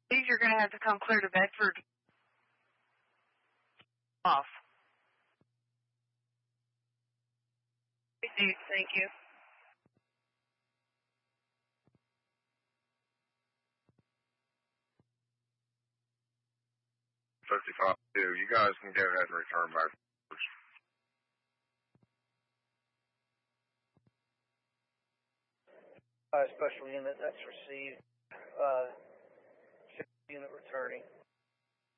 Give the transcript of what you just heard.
Please, you're going to have to come clear to Bedford. Off. Thank you. You guys can go ahead and return back. Special unit, that's received. 6th unit returning.